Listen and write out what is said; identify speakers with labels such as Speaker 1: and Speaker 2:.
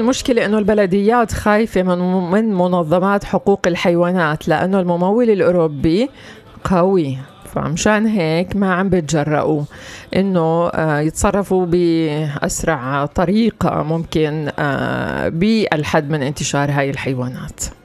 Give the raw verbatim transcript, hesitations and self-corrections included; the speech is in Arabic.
Speaker 1: المشكلة إنه البلديات خايفة من من منظمات حقوق الحيوانات، لأنه الممول الأوروبي قوي، فمشان هيك ما عم بتجرؤوا إنه يتصرفوا بأسرع طريقة ممكن بالحد من انتشار هاي الحيوانات.